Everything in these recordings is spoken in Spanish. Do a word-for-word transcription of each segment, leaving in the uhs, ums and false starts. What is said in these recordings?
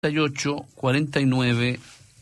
y ocho, cuarenta y nueve,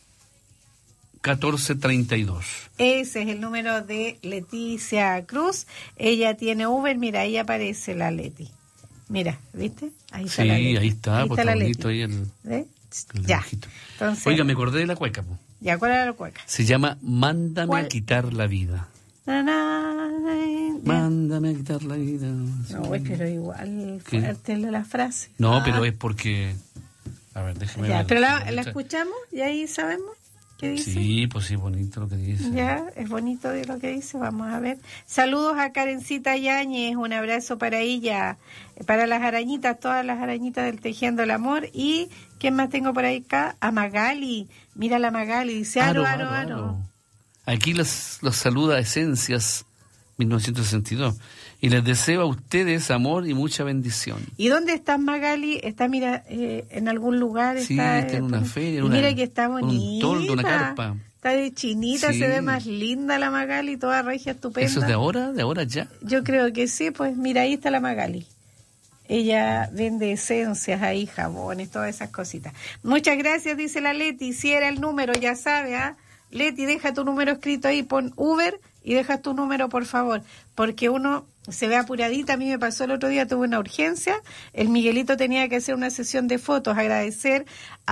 catorce treinta y dos. Ese es el número de Leticia Cruz. Ella tiene Uber, mira, ahí aparece la Leti. Mira, ¿viste? Ahí está sí, la Leti. ahí está, ahí pues está está la bonito Leti. ahí el, ¿Eh? el Ya. Entonces, oiga, me acordé de la cueca, pues. Ya, ¿cuál era la cueca? Se llama Mándame ¿Cuál? a quitar la vida. Na, na, na, Mándame a quitar la vida. No, güey, pero igual ¿Qué? fuerte la frase. No, ah. pero es porque... A ver, déjeme Ya, ver. pero la, la escuchamos y ahí sabemos qué dice. Sí, pues sí, bonito lo que dice. Ya, es bonito de lo que dice, vamos a ver. Saludos a Karencita Yáñez, un abrazo para ella, para las arañitas, todas las arañitas del Tejiendo el Amor. Y, ¿quién más tengo por ahí acá? A Magali, mira la Magali, dice aro, aro, aro. aro. Aquí los, los saluda Esencias mil novecientos sesenta y dos y les deseo a ustedes amor y mucha bendición. ¿Y dónde está Magali? Está, mira, eh, en algún lugar. Sí, está, está en una feria. Y una, mira que está bonita. Un toldo, una carpa. Está de chinita, sí. Se ve más linda la Magali, toda regia, estupenda. ¿Eso es de ahora? ¿De ahora ya? Yo creo que sí, pues mira, ahí está la Magali. Ella vende esencias ahí, jabones, todas esas cositas. Muchas gracias, dice la Leti. Si era el número, ya sabe, ¿ah? ¿eh? Leti, deja tu número escrito ahí, pon Uber y dejas tu número, por favor, porque uno se ve apuradita. A mí me pasó el otro día, tuve una urgencia, el Miguelito tenía que hacer una sesión de fotos, agradecer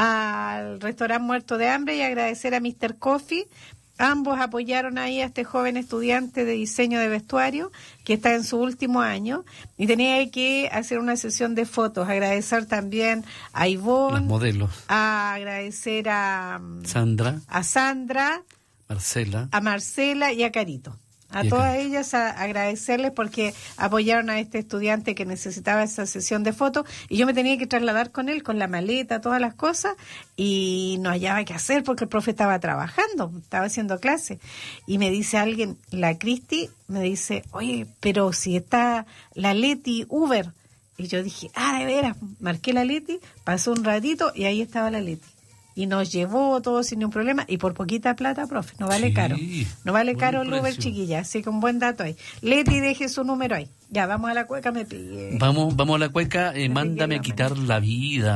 al restaurante Muerto de Hambre y agradecer a mister Coffee. Ambos apoyaron ahí a este joven estudiante de diseño de vestuario que está en su último año y tenía que hacer una sesión de fotos. Agradecer también a Ivonne, los modelos, a agradecer a Sandra, a Sandra, Marcela, a Marcela y a Carito. A y todas Carito. ellas a agradecerles porque apoyaron a este estudiante que necesitaba esa sesión de fotos y yo me tenía que trasladar con él, con la maleta, todas las cosas y no hallaba qué hacer porque el profe estaba trabajando, estaba haciendo clase y me dice alguien, la Cristi, me dice, oye, pero si está la Leti Uber y yo dije, ah, de veras, marqué la Leti, pasó un ratito y ahí estaba la Leti. Y nos llevó todo sin ningún problema y por poquita plata, profe, no vale sí, caro. No vale caro el precio. Uber, chiquilla, así que un buen dato ahí. Leti, deje su número ahí. Ya, vamos a la cueca, me pide. Vamos, vamos a la cueca, eh, mándame a quitar la vida.